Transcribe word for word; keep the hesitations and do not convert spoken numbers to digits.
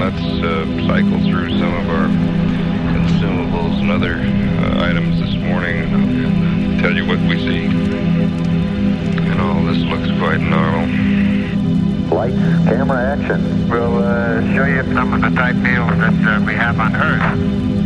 astronauts uh, cycle through some of our consumables and other uh, items this morning. I'll tell you what we see. And all this looks quite normal. Lights, camera, action. We'll uh, show you some of the type deals that uh, we have on Earth.